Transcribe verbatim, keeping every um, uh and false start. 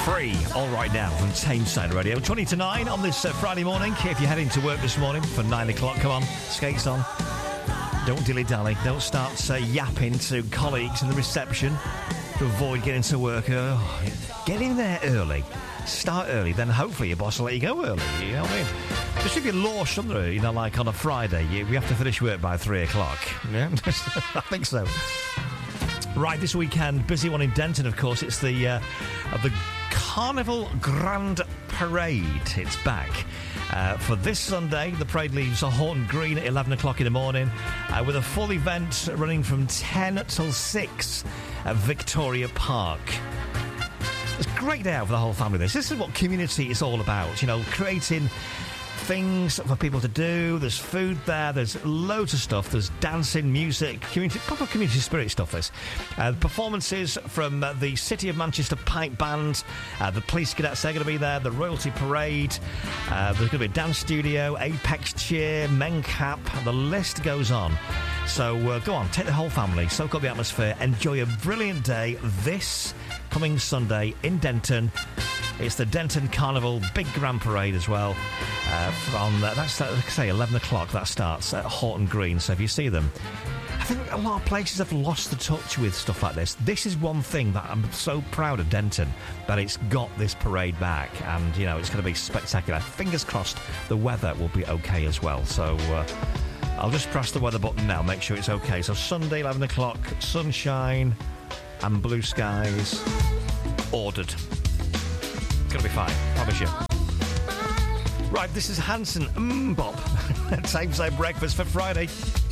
Free, all right now, from Tameside Radio. twenty to nine on this uh, Friday morning. If you're heading to work this morning for nine o'clock, come on, skates on. Don't dilly-dally. Don't start uh, yapping to colleagues in the reception to avoid getting to work. Oh, get in there early. Start early, then hopefully your boss will let you go early. You know what I mean? Just if you're law under, you know, like on a Friday, you, we have to finish work by three o'clock. Yeah, I think so. Right, this weekend, busy one in Denton, of course. It's the uh, the Carnival Grand Parade. It's back. Uh, for this Sunday, the parade leaves Horton Green at eleven o'clock in the morning, uh, with a full event running from ten till six at Victoria Park. It's a great day out for the whole family, this. This is what community is all about, you know, creating things for people to do. There's food there, there's loads of stuff, there's dancing, music, community, proper community spirit stuff, this. Uh, performances from uh, the City of Manchester Pipe Band, uh, the Police Cadets, they're going to be there, the Royalty Parade, uh, there's going to be a dance studio, Apex Cheer, Mencap, the list goes on. So uh, go on, take the whole family, soak up the atmosphere, enjoy a brilliant day this coming Sunday in Denton. It's the Denton Carnival Big Grand Parade as well. Uh, from uh, that's uh, like I say eleven o'clock that starts at Horton Green. So if you see them, I think a lot of places have lost the touch with stuff like this. This is one thing that I'm so proud of Denton, that it's got this parade back, and you know it's going to be spectacular. Fingers crossed the weather will be okay as well. So uh, I'll just press the weather button now, make sure it's okay. So Sunday eleven o'clock, sunshine and blue skies. Ordered. It's going to be fine, promise you. Right, this is Hanson Mbop. Tameside Breakfast for Friday.